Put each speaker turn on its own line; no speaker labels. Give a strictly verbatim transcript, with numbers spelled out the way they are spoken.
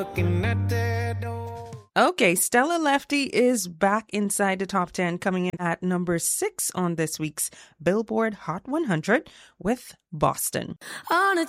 Okay, Stella Lefty is back inside the top ten, coming in at number six on this week's Billboard Hot one hundred with Boston.
On a